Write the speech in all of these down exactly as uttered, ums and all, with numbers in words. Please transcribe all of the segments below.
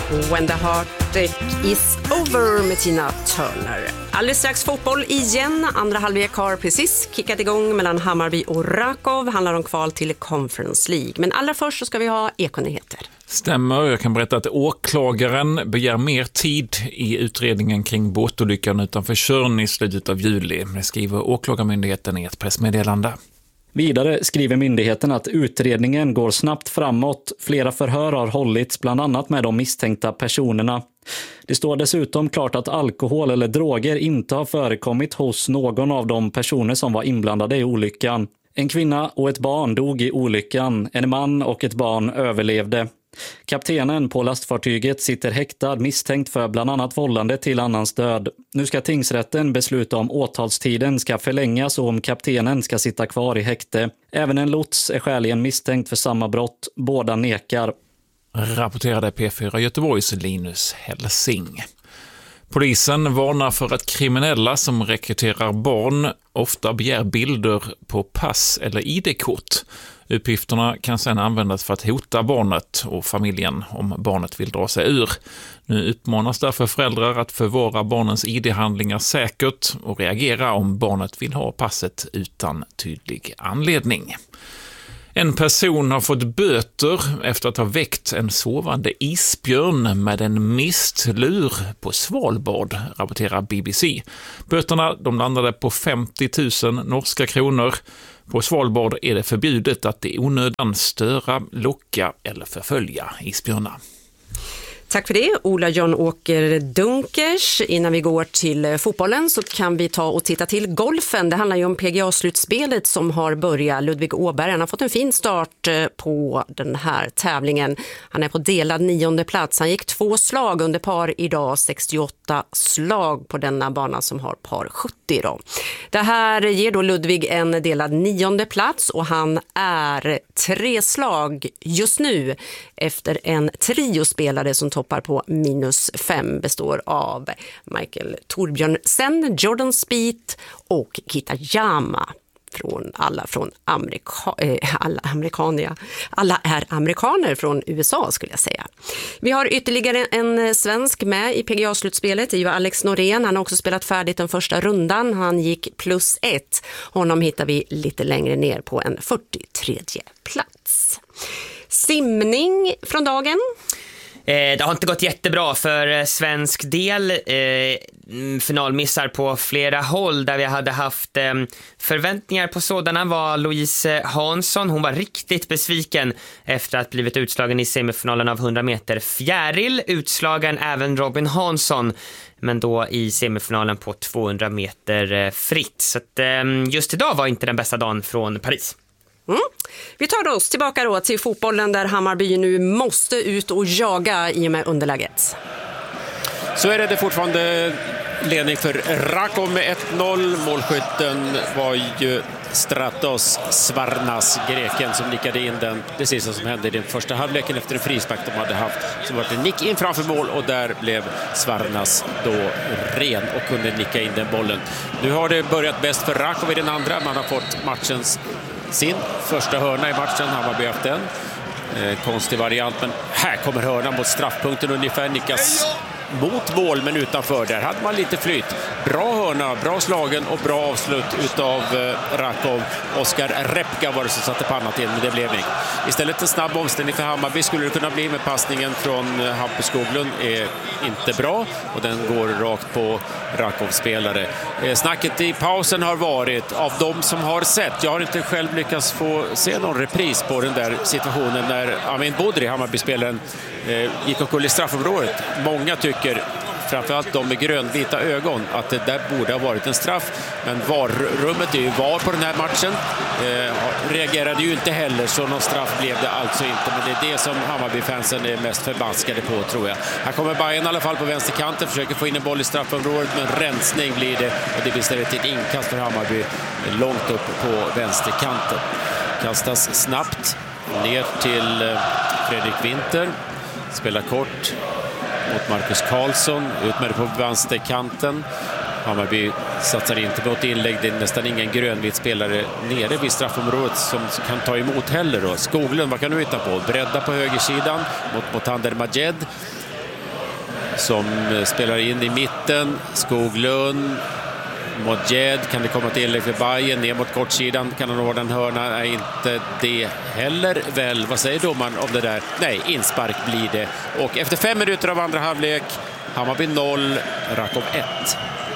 When the heartache is over med Tina Turner. Alldeles strax fotboll igen. Andra halvlek har precis kickat igång mellan Hammarby och Rakov. Handlar om kval till Conference League. Men allra först så ska vi ha ekonyheter. Stämmer, jag kan berätta att åklagaren begär mer tid i utredningen kring båtolyckan utanför Tjörn i slutet av juli. Det skriver åklagarmyndigheten i ett pressmeddelande. Vidare skriver myndigheten att utredningen går snabbt framåt. Flera förhör har hållits bland annat med de misstänkta personerna. Det står dessutom klart att alkohol eller droger inte har förekommit hos någon av de personer som var inblandade i olyckan. En kvinna och ett barn dog i olyckan. En man och ett barn överlevde. Kaptenen på lastfartyget sitter häktad misstänkt för bland annat vållande till annans död. Nu ska tingsrätten besluta om åtalstiden ska förlängas och om kaptenen ska sitta kvar i häkte. Även en lots är skäligen misstänkt för samma brott. Båda nekar. Rapporterade P fyra Göteborgs Linus Helsing. Polisen varnar för att kriminella som rekryterar barn ofta begär bilder på pass eller I D-kort. Uppgifterna kan sedan användas för att hota barnet och familjen om barnet vill dra sig ur. Nu uppmanas därför föräldrar att förvara barnens I D-handlingar säkert och reagera om barnet vill ha passet utan tydlig anledning. En person har fått böter efter att ha väckt en sovande isbjörn med en mistlur på Svalbard, rapporterar B B C. Böterna de landade på femtio tusen norska kronor. På Svalbard är det förbjudet att i onödan störa, locka eller förfölja isbjörnar. Tack för det, Ola John Åker Dunkers. Innan vi går till fotbollen så kan vi ta och titta till golfen. Det handlar ju om P G A-slutspelet som har börjat. Ludvig Åberg han har fått en fin start på den här tävlingen. Han är på delad nionde plats. Han gick två slag under par idag, sextioåtta slag på denna bana som har par sjuttio då. Det här ger då Ludvig en delad nionde plats och han är tre slag just nu efter en triospelare som toppar på minus fem, består av Michael Torbjörnsen, Jordan Spieth och Kitayama. Från alla från Amerika, eh, alla amerikaner. Alla är amerikaner från U S A skulle jag säga. Vi har ytterligare en svensk med i P G A-slutspelet. Det är ju Alex Norén. Han har också spelat färdigt den första rundan. Han gick plus ett. Honom hittar vi lite längre ner på en fyrtiotredje plats. Simning från dagen. Det har inte gått jättebra för svensk del. Finalmissar på flera håll där vi hade haft förväntningar på sådana var Louise Hansson. Hon var riktigt besviken efter att blivit utslagen i semifinalen av hundra meter fjäril. Utslagen även Robin Hansson, men då i semifinalen på tvåhundra meter fritt. Så att just idag var inte den bästa dagen från Paris. Mm. Vi tar oss tillbaka då till fotbollen där Hammarby nu måste ut och jaga i och med underläget. Så är det, det fortfarande ledning för Rakov med ett noll. Målskytten var ju Stratos Svarnas, greken, som nickade in den. Det sista som hände i den första halvleken efter en frispark de hade haft. Så var det en nick in framför mål och där blev Svarnas då ren och kunde nicka in den bollen. Nu har det börjat bäst för Rakov i den andra. Man har fått matchens sin första hörna i matchen. Hammarby haft den. Eh, konstig variant, men här kommer hörnan mot straffpunkten ungefär. Nickas mot mål men utanför. Där hade man lite flyt. Bra hörna, bra slagen och bra avslut utav eh, Rakov. Oskar Repka var det som satte pannan till, men det blev inget. Istället en snabb omställning för Hammarby skulle det kunna bli med passningen från eh, Hampus Skoglund är inte bra och den går rakt på Rakovs spelare. Eh, snacket i pausen har varit av de som har sett. Jag har inte själv lyckats få se någon repris på den där situationen när Amin Bodri, Hammarby-spelaren, eh, gick och i straffområdet. Många tycker, framförallt de med grönvita ögon, att det där borde ha varit en straff. Men varrummet är ju var på den här matchen. Eh, reagerade ju inte heller, så någon straff blev det alltså inte. Men det är det som Hammarby-fansen är mest förbaskade på, tror jag. Här kommer Bayern i alla fall på vänsterkanten, försöker få in en boll i straffområdet, men rensning blir det. Och det blir istället ett inkast för Hammarby långt upp på vänsterkanten. Kastas snabbt ner till Fredrik Winter. Spelar kort mot Marcus Karlsson, ut med det på vänsterkanten. Hammarby satsar inte mot inlägg, det är nästan ingen grönvit spelare nere vid straffområdet som kan ta emot heller då. Skoglund, vad kan du hitta på? Bredda på högersidan mot Motander Majed. som spelar in i mitten. Skoglund, Modjed, kan det komma till inlägg för Bayern, ner mot kortsidan, kan han ordna en hörna? Är inte det heller väl. Vad säger domaren om det där? Nej, inspark blir det. Och efter fem minuter av andra halvlek, Hammarby noll, Rakom ett.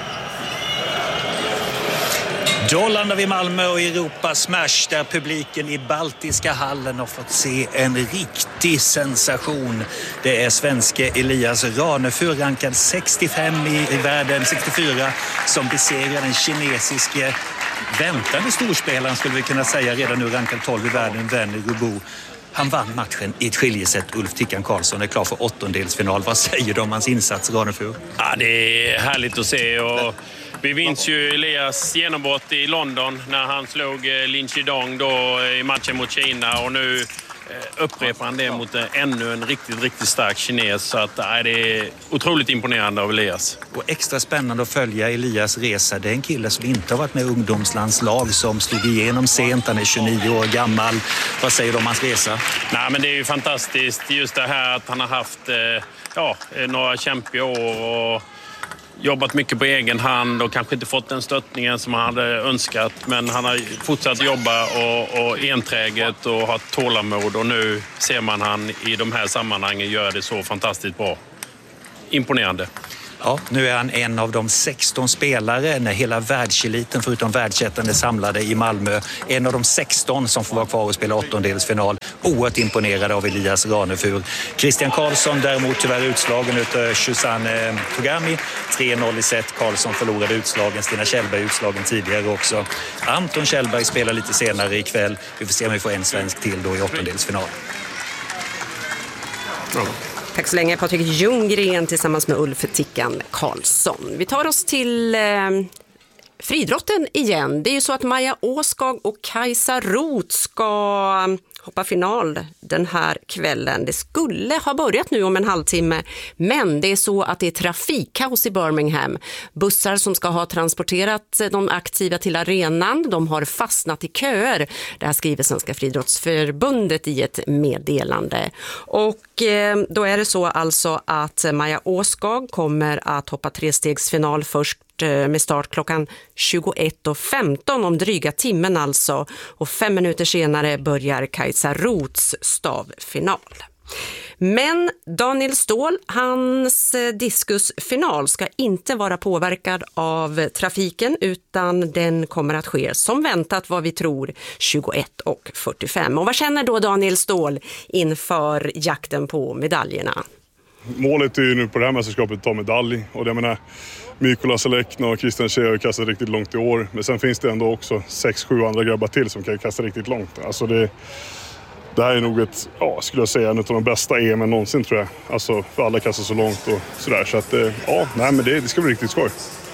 Då landar vi i Malmö och Europa Smash där publiken i Baltiska hallen har fått se en riktig sensation. Det är svenske Elias Ranefur, rankad sextiofem i världen, sextiofyra, som besegrar den kinesiske väntande storspelaren, skulle vi kunna säga, redan nu rankad tolv i världen, Venny Rubo. Han vann matchen i ett skiljeset. Ulf Tickan Karlsson är klar för åttondelsfinal. Vad säger du om hans insats, Ranefur? Ja, det är härligt att se och vi minns ju Elias genombrott i London när han slog Lin Chidong då i matchen mot Kina, och nu upprepar han det mot ännu en riktigt, riktigt stark kines. Så att, ja, det är otroligt imponerande av Elias. Och extra spännande att följa Elias resa. Det är en kille som inte har varit med i ungdomslandslag, som slog igenom sent. Han är tjugonio år gammal. Vad säger du om hans resa? Nej, men det är ju fantastiskt just det här att han har haft ja, några kämpiga år och jobbat mycket på egen hand och kanske inte fått den stöttningen som han hade önskat. Men han har fortsatt jobba och, och enträget och ha tålamod. Och nu ser man han i de här sammanhangen gör det så fantastiskt bra. Imponerande. Ja, nu är han en av de sexton spelare när hela världseliten förutom världsettan är samlade i Malmö. En av de sexton som får vara kvar och spela åttondelsfinal. Oerhört imponerade av Elias Ranefur. Christian Karlsson däremot tyvärr utslagen utav Shuzan Togami. tre noll i set. Karlsson förlorade utslagen. Stina Kjellberg utslagen tidigare också. Anton Kjellberg spelar lite senare ikväll. Vi får se om vi får en svensk till då i åttondelsfinal. Ja. Tack så länge Patrik Ljunggren tillsammans med Ulf Tickan Karlsson. Vi tar oss till eh, friidrotten igen. Det är ju så att Maja Åskag och Kajsa Roth ska hoppa final den här kvällen. Det skulle ha börjat nu om en halvtimme, men det är så att det är trafikkaos i Birmingham. Bussar som ska ha transporterat de aktiva till arenan, de har fastnat i köer. Det här skriver Svenska friidrottsförbundet i ett meddelande. Och eh, då är det så alltså att Maja Åskag kommer att hoppa trestegsfinal först med start klockan tjugoett och femton om dryga timmen alltså, och fem minuter senare börjar Kajsa Roths stavfinal. Men Daniel Ståhl, hans diskusfinal ska inte vara påverkad av trafiken, utan den kommer att ske som väntat, vad vi tror, tjugoett och fyrtiofem. Och vad känner då Daniel Ståhl inför jakten på medaljerna? Målet är ju nu på det här mästerskapet att ta medalj, och det menar Mykola Salekna och Christian Tjej har kastat riktigt långt i år. Men sen finns det ändå också sex sju andra grabbar till som kan kasta riktigt långt. Alltså det, det här är nog ett, ja, skulle jag säga, en av de bästa E M någonsin tror jag. Alltså för alla kastar så långt och sådär. Så att ja, nej men det, det ska bli riktigt skoj.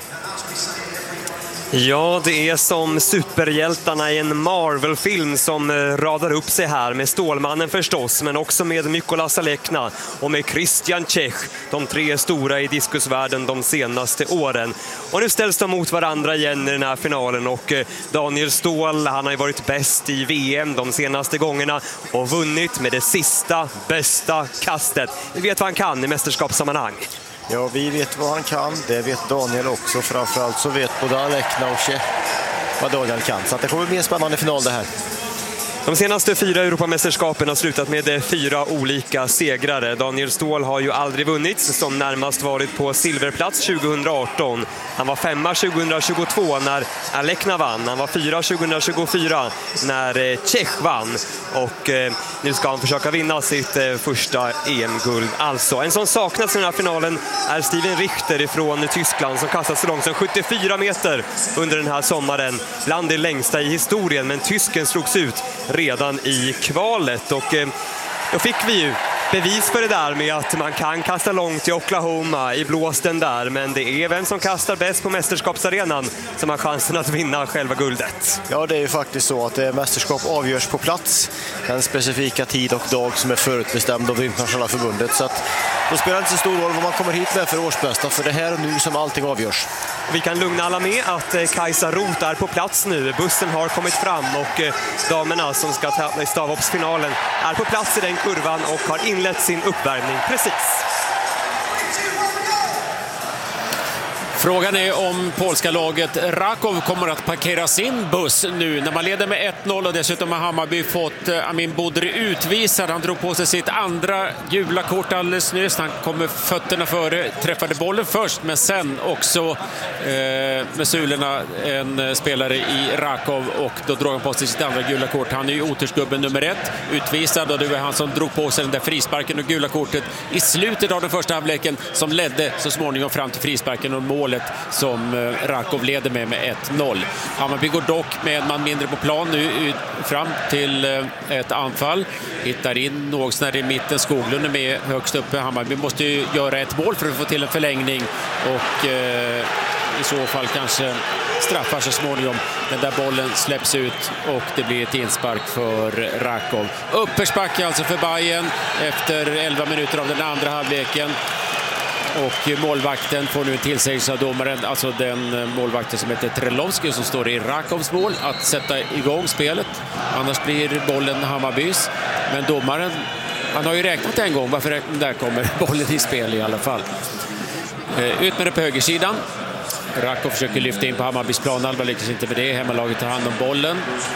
Ja, det är som superhjältarna i en Marvel-film som radar upp sig här med Stålmannen förstås, men också med Mykola Salekna och med Christian Tjech, de tre stora i diskusvärlden de senaste åren. Och nu ställs de mot varandra igen i den här finalen, och Daniel Ståhl, han har ju varit bäst i V M de senaste gångerna och vunnit med det sista bästa kastet. Vi vet vad han kan i mästerskapssammanhang. Ja, vi vet vad han kan. Det vet Daniel också. Framförallt så vet både Alekna och Tjech vad Daniel kan. Så att det kommer bli en spännande final det här. De senaste fyra Europamästerskapen har slutat med fyra olika segrare. Daniel Ståhl har ju aldrig vunnit, som närmast varit på silverplats tjugohundraarton. Han var femma tjugohundratjugotvå när Alekna vann. Han var fyra tjugohundratjugofyra när Tjech vann. Och eh, nu ska han försöka vinna sitt eh, första E M-guld. Alltså, en som saknas i den här finalen är Steven Richter från Tyskland, som kastat så långt som sjuttiofyra meter under den här sommaren. Bland det längsta i historien, men tysken slogs ut redan i kvalet, och eh, då fick vi ju bevis för det där med att man kan kasta långt i Oklahoma i blåsten där, men det är vem som kastar bäst på mästerskapsarenan som har chansen att vinna själva guldet. Ja, det är ju faktiskt så att det mästerskap avgörs på plats, den specifika tid och dag som är förutbestämd av det internationella förbundet, så att då spelar det inte så stor roll vad man kommer hit med för årsbästa, för det här och nu som allting avgörs. Vi kan lugna alla med att Kajsa Roth är på plats nu. Bussen har kommit fram och damerna som ska tävla i stavhoppsfinalen är på plats i den kurvan och har inlett sin uppvärmning precis. Frågan är om polska laget Raków kommer att parkera sin buss nu när man leder med ett noll och dessutom har Hammarby fått Amin Bodri utvisad. Han drog på sig sitt andra gula kort alldeles nyss. Han kom med fötterna före, träffade bollen först men sen också eh, med sulorna en spelare i Rakov och då drog han på sig sitt andra gula kort. Han är ju otursgubben nummer ett, utvisad och det var han som drog på sig den där frisparken och gula kortet i slutet av den första halvleken som ledde så småningom fram till frisparken och målet som Rakov leder med med ett noll. Hammarby går dock med en man mindre på plan nu fram till ett anfall. Hittar in något när i mitten. Skoglund är med högst uppe. Hammarby måste ju göra ett mål för att få till en förlängning och eh, i så fall kanske straffar så småningom. Den där bollen släpps ut och det blir ett inspark för Rakov. Uppförsbacke alltså för Bayern efter elva minuter av den andra halvleken. Och målvakten får nu en tillsägelse av domaren, alltså den målvakten som heter Trelovski som står i Rakovs mål, att sätta igång spelet. Annars blir bollen Hammarbys. Men domaren, han har ju räknat en gång, varför där kommer bollen i spel i alla fall. Ut med det på högersidan. Rakov försöker lyfta in på Hammarbys planhalva, lyckas inte med det. Hemmalaget tar hand om bollen.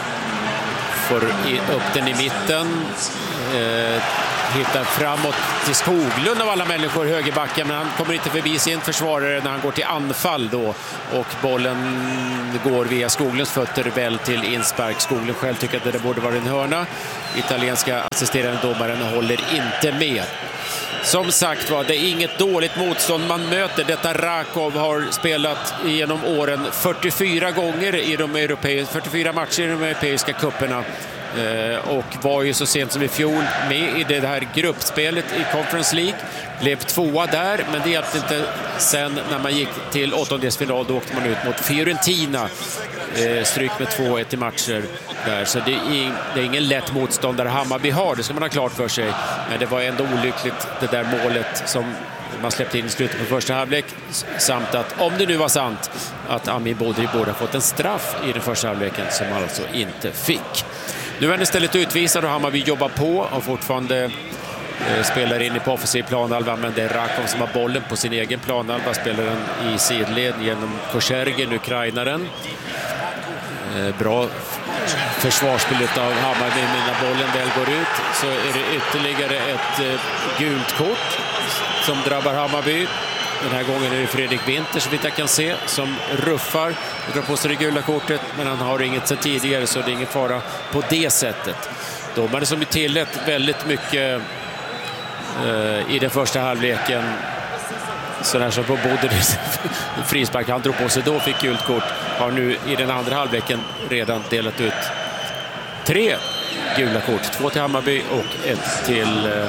Får upp den i mitten. Eh, hittar framåt till Skoglund av alla människor, högerbacken, men han kommer inte förbi sin försvarare när han går till anfall då. Och bollen går via Skoglunds fötter väl till inspark. Skoglund själv tycker att det borde vara en hörna. Italienska assisterande domaren håller inte med. Som sagt var, det är inget dåligt motstånd man möter. Detta Rakov har spelat genom åren fyrtiofyra gånger i de europeiska, fyrtiofyra matcher i de europeiska kupperna. Eh, och var ju så sent som i fjol med i det här gruppspelet i Conference League. Blev tvåa där, men det hjälpte inte sen när man gick till åttondelsfinal. Då åkte man ut mot Fiorentina. Eh, stryk med två ett i matcher där. Så det är, ing, det är ingen lätt motståndare Hammarby har, det ska man ha klart för sig. Men det var ändå olyckligt det där målet som man släppte in i slutet på första halvlek. Samt att, om det nu var sant, att Amin Bodri borde ha fått en straff i den första halvleken som han alltså inte fick. Nu är han istället utvisad och Hammarby jobbar på och fortfarande eh, spelar in på offensiv planhalva, men det är Rakov som har bollen på sin egen planhalva, spelar den i sidled genom Korshergen, ukrainaren. Eh, bra försvarsspel av Hammarby, men när bollen väl går ut så är det ytterligare ett eh, gult kort som drabbar Hammarby. Den här gången är det Fredrik Winter, så vitt jag kan se, som ruffar och drar på sig det gula kortet, men han har inget sen tidigare så det är ingen fara på det sättet. Domare som är tillät väldigt mycket eh, i den första halvleken, så där som på Bodris frispark han drog på sig då fick gult kort, har nu i den andra halvleken redan delat ut tre gula kort, två till Hammarby och ett till eh,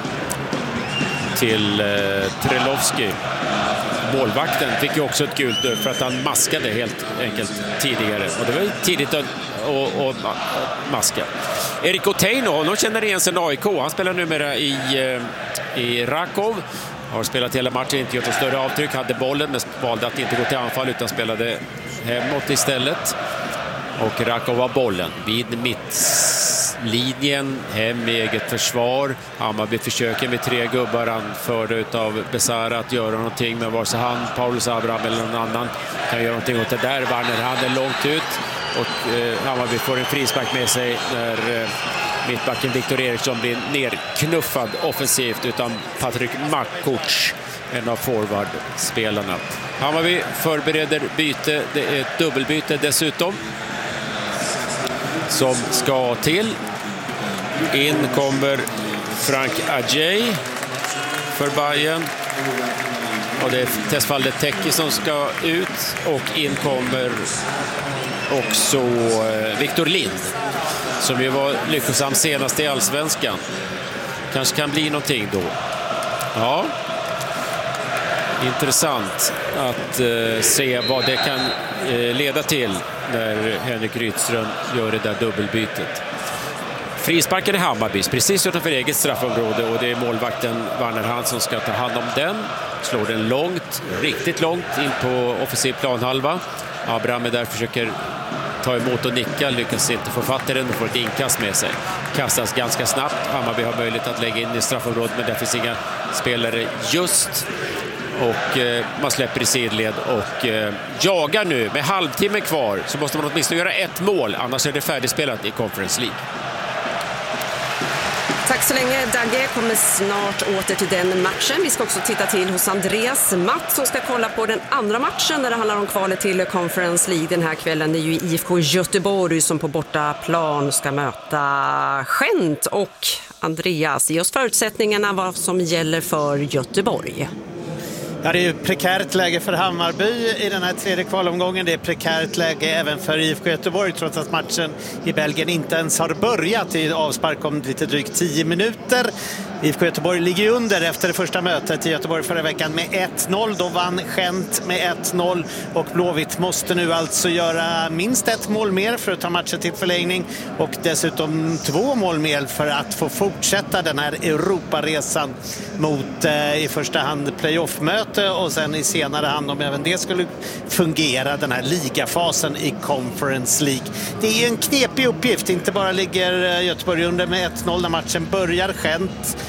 till eh, Trelovski. Målvakten fick ju också ett gult för att han maskade helt enkelt tidigare. Och det var ju tidigt att och, och, maska. Erik Oteino, honom känner igen sen A I K. Han spelar numera i, eh, i Rakov. Har spelat hela matchen, inte gjort något större avtryck. Hade bollen, men valde att inte gå till anfall utan spelade hemåt istället. Och Rakov har bollen vid mittlinjen, hem med eget försvar. Hammarby försöker med tre gubbar anförda av Besara att göra någonting med vare sig han, Paulus Abraham eller någon annan kan göra någonting åt det där. Warner hade långt ut och eh, Hammarby får en frispark med sig när eh, mittbacken Viktor Eriksson blir nerknuffad offensivt utan Patrik Makuc, en av forwardspelarna. Hammarby förbereder byte, det är ett dubbelbyte dessutom som ska till. In kommer Frank Adjei för Bayern. Och det är testfallet Teki som ska ut. Och in kommer också Victor Lind, som ju var lyckosam senast i Allsvenskan. Kanske kan bli någonting då. Ja. Intressant att eh, se vad det kan eh, leda till när Henrik Rydström gör det där dubbelbytet. Frisparken i Hammarbys precis utanför eget straffområde och det är målvakten Warner Hans som ska ta hand om den. Slår den långt, riktigt långt in på offensiv planhalva. Abraham är där, försöker ta emot och nicka, lyckas inte få fatt i den och får ett inkast med sig. Kastas ganska snabbt. Hammarby har möjlighet att lägga in i straffområdet, men där finns inga spelare just. och eh, man släpper i sidled och eh, jagar nu. Med halvtimme kvar så måste man åtminstone göra ett mål, annars är det färdigspelat i Conference League. Tack så länge, Dagge. Kommer snart åter till den matchen. Vi ska också titta till hos Andreas Matt som ska kolla på den andra matchen när det handlar om kvalet till Conference League den här kvällen. Det är ju I F K Göteborg som på bortaplan ska möta Gent. Och Andreas, ge oss förutsättningarna vad som gäller för Göteborg. Ja, det är ju prekärt läge för Hammarby i den här tredje kvalomgången. Det är prekärt läge även för I F K Göteborg trots att matchen i Belgien inte ens har börjat i avspark om lite drygt tio minuter. I F K Göteborg ligger ju under efter det första mötet i Göteborg förra veckan med ett noll. Då vann Gent med ett noll och Blåvitt måste nu alltså göra minst ett mål mer för att ta matchen till förlängning och dessutom två mål mer för att få fortsätta den här Europaresan mot eh, i första hand playoff-möte och sen i senare hand om även det skulle fungera den här ligafasen i Conference League. Det är en knepig uppgift, inte bara ligger Göteborg under med ett noll när matchen börjar. Gent,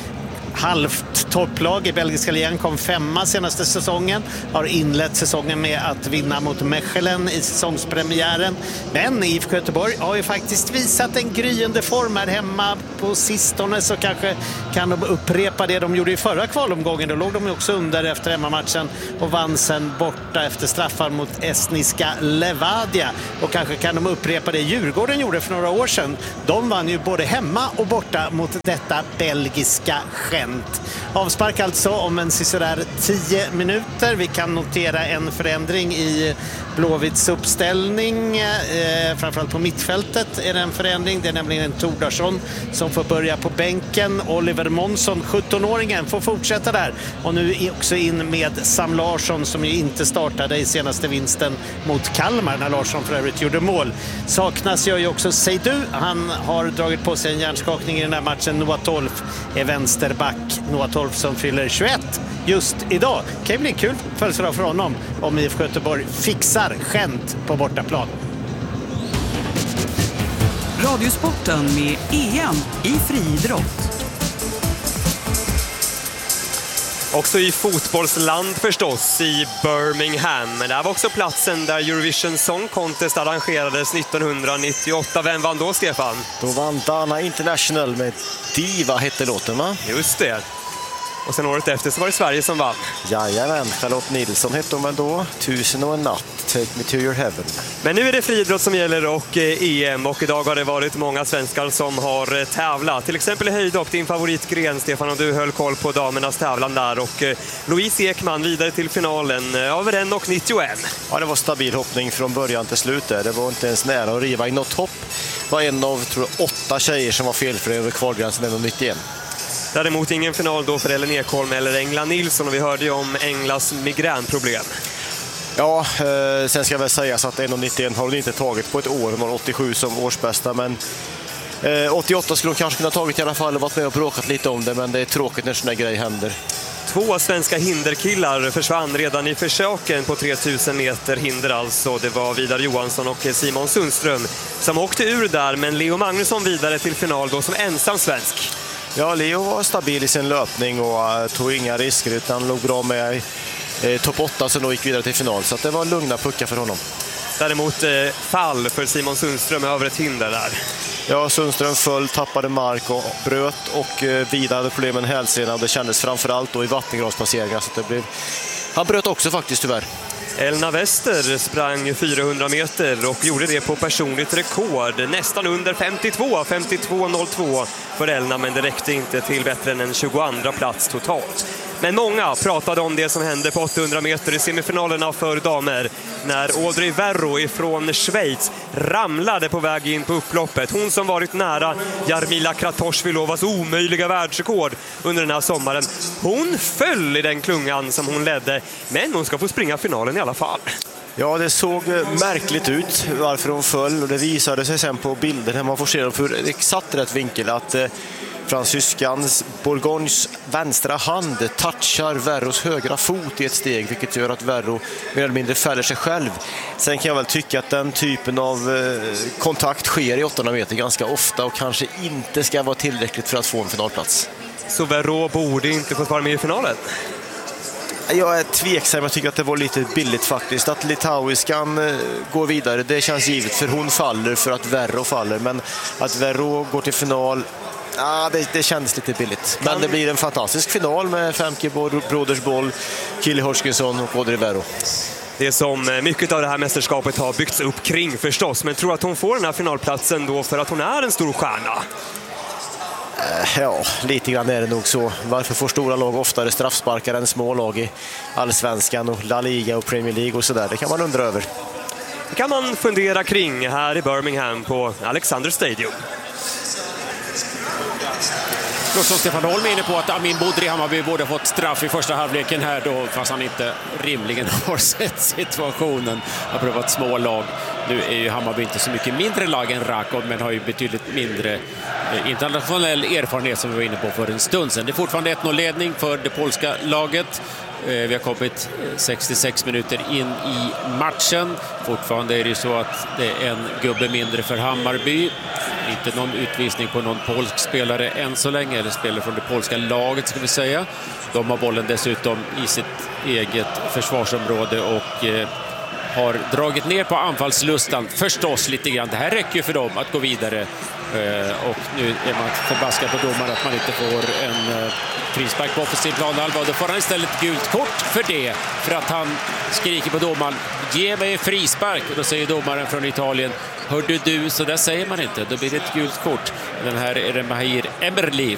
halvt topplag i belgiska ligan, kom femma senaste säsongen, har inlett säsongen med att vinna mot Mechelen i säsongspremiären. Men I F K Göteborg har ju faktiskt visat en gryende form här hemma på sistone, så kanske kan de upprepa det de gjorde i förra kvalomgången. Då låg de också under efter hemmamatchen och vann sen borta efter straffar mot estniska Levadia. Och kanske kan de upprepa det Djurgården gjorde för några år sedan. De vann ju både hemma och borta mot detta belgiska Gent. Avspark alltså om en sådär tio minuter. Vi kan notera en förändring i Blåvitts uppställning. Eh, framförallt på mittfältet är det en förändring. Det är nämligen en Tordarsson som får börja på bänken. Oliver Månsson, sjuttonåringen, får fortsätta där. Och nu också in med Sam Larsson som ju inte startade i senaste vinsten mot Kalmar när Larsson för övrigt gjorde mål. Saknas gör ju också Seidu. Han har dragit på sig en hjärnskakning i den här matchen. Noah Tolf är vänsterback. Noah Tolf som fyller tjugoett just idag. Det kan ju bli kul födelsedag för honom om I F K Göteborg fixar Gent på bortaplan. Radiosporten med E M i friidrott. Också i fotbollsland förstås, i Birmingham. Men det här var också platsen där Eurovision Song Contest arrangerades nittonhundranittioåtta. Vem vann då, Stefan? Då vann Dana International med Diva hette låten, va? Just det. Och sen året efter så var det Sverige som vann. Jajamän, Charlotte Nilsson hette hon väl då. Tusen och en natt, Take Me To Your Heaven. Men nu är det friidrott som gäller och E M. Och idag har det varit många svenskar som har tävlat. Till exempel i höjdhopp, din favoritgren, Stefan, och du höll koll på damernas tävlan där. Och Louise Ekman vidare till finalen över en och nittioen. Ja, det var stabil hoppning från början till slut. Det var inte ens nära att riva i något hopp. Det var en av, tror jag, åtta tjejer som var felfri över kvalgränsen en och nittioen. Däremot ingen final då för Ellen Ekholm eller Engla Nilsson, och vi hörde ju om Englas migränproblem. Ja, eh, sen ska jag väl säga så att en och nittioen har hon inte tagit på ett år. Hon har åttiosju som årsbästa, men eh, åttioåtta skulle hon kanske kunna tagit i alla fall och varit med och bråkat lite om det, men det är tråkigt när sådana grejer händer. Två svenska hinderkillar försvann redan i försöken på tre tusen meter hinder alltså. Det var Vidar Johansson och Simon Sundström som åkte ur där, men Leo Magnusson vidare till final då som ensam svensk. Ja, Leo var stabil i sin löpning och tog inga risker utan låg bra med eh, topp åtta som då gick vidare till final, så att det var lugna puckar för honom. Däremot eh, fall för Simon Sundström över ett hinder där. Ja, Sundström föll, tappade mark och bröt, och eh, Vidar hade problem med en hälsena, och det kändes framförallt då i vattengravspasseringar, så det blev... Han bröt också faktiskt tyvärr. Elna Wester sprang fyrahundra meter och gjorde det på personligt rekord. Nästan under femtiotvå, femtiotvå noll två för Elna, men det räckte inte till bättre än en tjugoandra plats totalt. Men många pratade om det som hände på åttahundra meter i semifinalerna för damer när Audrey Verro ifrån Schweiz ramlade på väg in på upploppet. Hon som varit nära Jarmila Kratochvilovas omöjliga världsrekord under den här sommaren. Hon föll i den klungan som hon ledde, men hon ska få springa finalen i alla fall. Ja, det såg märkligt ut varför hon föll, och det visade sig sen på bilder när man får se dem för exakt rätt vinkel att eh, fransyskans Bourgognes vänstra hand touchar Verros högra fot i ett steg, vilket gör att Verro mer eller mindre fäller sig själv. Sen kan jag väl tycka att den typen av eh, kontakt sker i åttahundra meter ganska ofta och kanske inte ska vara tillräckligt för att få en finalplats. Så Verro borde inte få vara med i finalen? Jag är tveksam, jag tycker att det var lite billigt faktiskt. Att litauiskan går vidare, det känns givet, för hon faller för att Verro faller. Men att Verro går till final, ja, det, det känns lite billigt. Men det blir en fantastisk final med Femke Brodersboll, Kili Hodgkinson och Audrey Verro. Det är som mycket av det här mästerskapet har byggts upp kring förstås. Men tror att hon får den här finalplatsen då för att hon är en stor stjärna? Ja, lite grann är det nog så. Varför får stora lag oftare straffsparkar än små lag i Allsvenskan och La Liga och Premier League och sådär? Det kan man undra över. Det kan man fundera kring här i Birmingham på Alexander Stadium. Som Stefan Holm är inne på att Amin Bodri i Hammarby borde ha fått straff i första halvleken här då, fast han inte rimligen har sett situationen. Har prövat små lag. Nu är ju Hammarby inte så mycket mindre lag än Rakov, men har ju betydligt mindre internationell erfarenhet som vi var inne på för en stund sedan. Det är fortfarande ett noll-ledning för det polska laget. Vi har kommit sextiosex minuter in i matchen. Fortfarande är det ju så att det är en gubbe mindre för Hammarby. Inte någon utvisning på någon polsk spelare än så länge, eller spelare från det polska laget ska vi säga. De har bollen dessutom i sitt eget försvarsområde och eh, har dragit ner på anfallslustan förstås lite grann. Det här räcker ju för dem att gå vidare. Eh, och nu är man förbaskad på domaren att man inte får en eh, frispark på offensiv planhalva. Då får han istället gult kort för det, för att han skriker på domaren: ge mig en frispark. Och då säger domaren från Italien: hörde du, så där säger man inte. Då blir det ett gult kort. Den här är det Mahir Emerli